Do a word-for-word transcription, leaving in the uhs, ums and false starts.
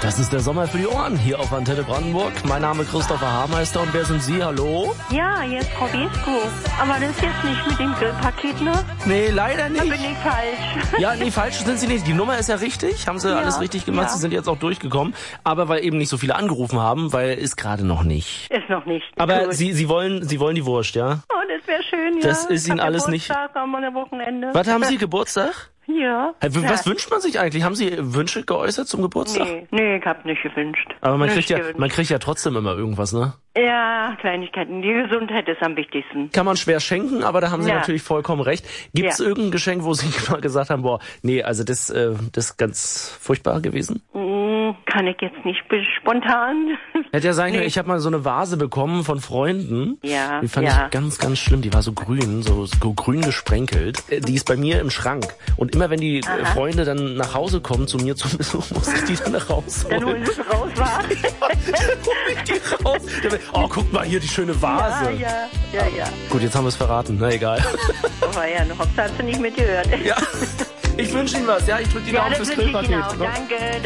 Das ist der Sommer für die Ohren hier auf Antenne Brandenburg. Mein Name ist Christopher Haarmeister und wer sind Sie? Hallo? Ja, hier ist Frau Besko. Aber das ist jetzt nicht mit dem Grillpaket, ne? Nee, leider nicht. Da bin ich falsch. Ja, nee, falsch sind Sie nicht. Die Nummer ist ja richtig. Haben Sie ja, alles richtig gemacht. Ja. Sie sind jetzt auch durchgekommen. Aber weil eben nicht so viele angerufen haben, weil ist gerade noch nicht. Ist noch nicht. Aber Gut. Sie, Sie wollen, Sie wollen die Wurst, ja? Oh, das wäre schön, ja. Das ist Ihnen Hab alles Geburtstag am Wochenende. Was haben Sie, Geburtstag? Ja. Was ja. wünscht man sich eigentlich? Haben Sie Wünsche geäußert zum Geburtstag? Nee, nee, ich hab nicht gewünscht. Aber man nicht kriegt ja, gewünscht. man kriegt ja trotzdem immer irgendwas, ne? Ja, Kleinigkeiten. Die Gesundheit ist am wichtigsten. Kann man schwer schenken, aber da haben Sie ja. natürlich vollkommen recht. Gibt es ja. irgendein Geschenk, wo Sie mal gesagt haben, boah, nee, also das, äh, das ist ganz furchtbar gewesen? Mm, kann ich jetzt nicht spontan. Hätte ja sein können, nee. ich habe mal so eine Vase bekommen von Freunden. Ja, Die fand ja. ich ganz, ganz schlimm. Die war so grün, so, so grün gesprenkelt. Die ist bei mir im Schrank. Und immer wenn die Aha. Freunde dann nach Hause kommen zu mir zu Besuch, muss ich die dann rausholen. Dann holen sie raus, wa? hol ich die raus. Oh, guck mal hier, die schöne Vase. Ja, ja, ja, ja. Gut, jetzt haben wir es verraten. Na egal. Aber ja, noch hast du nicht mitgehört. Ja. Ich wünsche Ihnen was. Ja, ich drücke die ja, Daumen fürs Grillpaket. Danke.